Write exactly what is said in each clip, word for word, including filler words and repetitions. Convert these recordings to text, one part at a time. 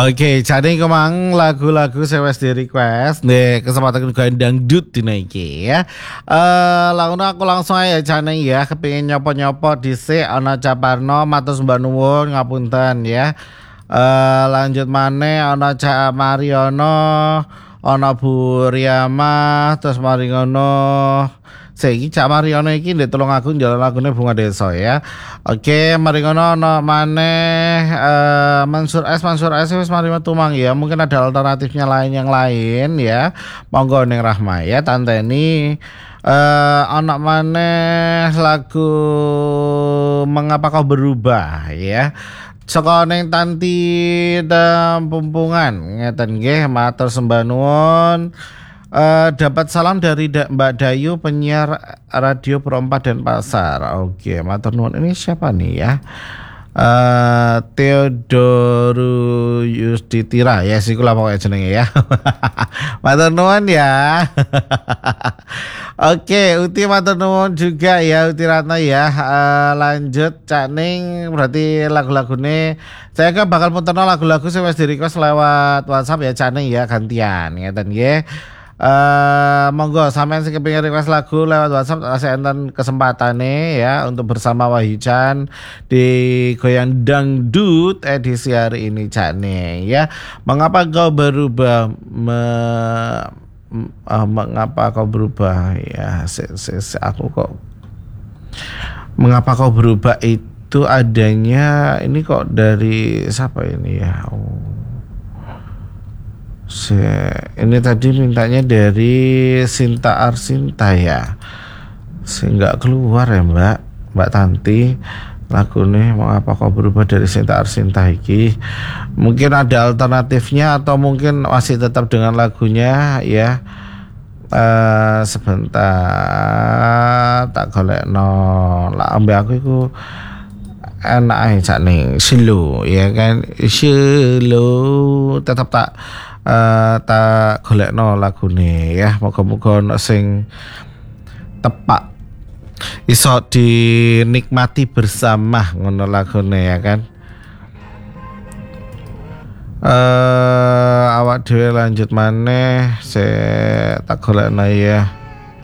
Oke, jadi kemang lagu-lagu saya wis di request nih kesempatan juga dangdut dinaiki ya. Eh langsung aku langsung aja jane ya, kepengin nyopo-nyopo dhisik ana Caparno matur sembah nuwun ngapunten ya. Eh lanjut maneh ana Cak Mariono, ana Bu Riyamah, terus mari ngono Saiki Cak Mariono iki ndek tulung aku njaluk lagune Bunga Desa ya. Oke, mari ngono ana maneh eh Mansur S Mansur S wis mari metu mang ya. Mungkin ada alternatifnya lain yang lain ya. Monggo ning Rahma ya tanteni eh ana maneh lagu Mengapa Kau Berubah ya. Saka ning Tanti Pumpungan ngeten nggih matur sembah nuwun. Uh, dapat salam dari da- Mbak Dayu penyiar radio Perompak dan Pasar. Oke, matur nuwun. Ini siapa nih ya? Uh, Theodoru Yustitira ya sih kula pokoke jenenge ya. Matur nuwun ya. Oke, Uti matur nuwun juga ya Uti Ratna ya. Uh, lanjut Cak Ning berarti lagu-lagune saya kan bakal puterno lagu-lagu sing wis di-request lewat WhatsApp ya Cak Ning ya gantian ngeten nggih. Uh, monggo sampean sing kepengin request lagu lewat WhatsApp kasih enten kesempatane ya untuk bersama Wahyucan di Goyang Dangdut edisi hari ini Cak Ning ya. Mengapa kau berubah me, uh, mengapa kau berubah ya se, se, se, aku kok mengapa kau berubah itu adanya ini kok dari siapa ini ya. Oh. Ini tadi mintanya dari Sinta Arsinta ya. Sehingga keluar ya Mbak Mbak Tanti lagunya Mengapa Kau Berubah dari Sinta Arsinta iki. Mungkin ada alternatifnya atau mungkin masih tetap dengan lagunya ya. Uh, sebentar tak golekno lah ambe aku iku enak ae Cak Ning slow ya kan slow tetap tak Uh, tak golekno lagune ya moga-moga ono sing tepak iso dinikmati bersama ngono lagune ya kan. Uh, awak dhewe lanjut maneh saya tak golekno ya.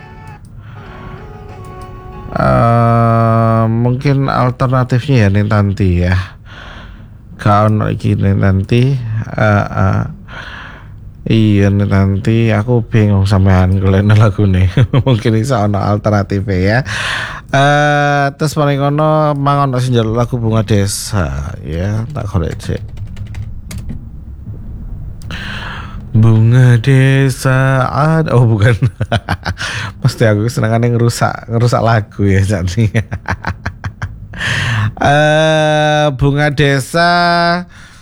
Uh, mungkin alternatifnya ya ning Tanti ya. Gak ono iki ning Tanti uh, uh, iya nih nanti aku bingung sampean golekno lagune. Mungkin iso ana alternatif ya. Eh terus paling ono mang ono sing njaluk lagu Bunga Desa ya, tak golek cek. Bunga Desa ad oh bukan. Pasti aku senengane ngerusak ngerusak lagu ya jadi. Eh Bunga Desa